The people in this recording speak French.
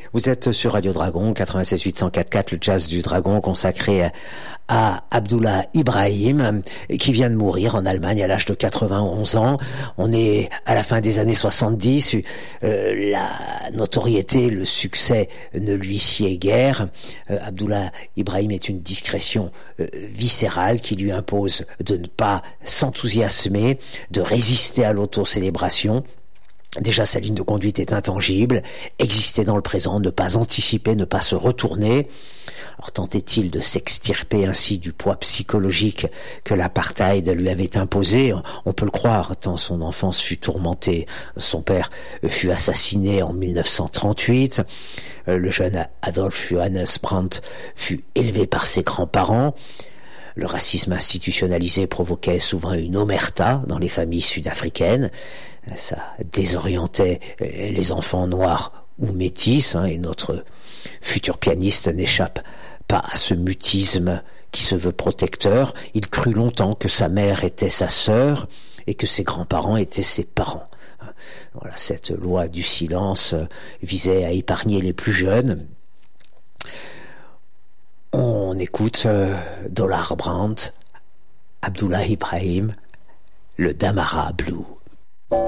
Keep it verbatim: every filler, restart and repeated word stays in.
Vous êtes sur Radio Dragon, quatre-vingt-seize huit cent quatre-quatre, le jazz du Dragon consacré à Abdullah Ibrahim, qui vient de mourir en Allemagne à l'âge de quatre-vingt-onze ans. On est à la fin des années soixante-dix, euh, la notoriété, le succès ne lui sied guère. Euh, Abdullah Ibrahim est une discrétion euh, viscérale qui lui impose de ne pas s'enthousiasmer, de résister à l'autocélébration. Déjà, sa ligne de conduite est intangible, exister dans le présent, ne pas anticiper, ne pas se retourner. Alors tentait-il de s'extirper ainsi du poids psychologique que l'apartheid lui avait imposé? On peut le croire, tant son enfance fut tourmentée. Son père fut assassiné en mille neuf cent trente-huit. Le jeune Adolf Johannes Brandt fut élevé par ses grands-parents. Le racisme institutionnalisé provoquait souvent une omerta dans les familles sud-africaines. Ça désorientait les enfants noirs ou métis, hein, et notre futur pianiste n'échappe pas à ce mutisme qui se veut protecteur. Il crut longtemps que sa mère était sa sœur et que ses grands-parents étaient ses parents. Voilà, cette loi du silence visait à épargner les plus jeunes. On écoute euh, Dollar Brandt, Abdullah Ibrahim, le Damara Blue.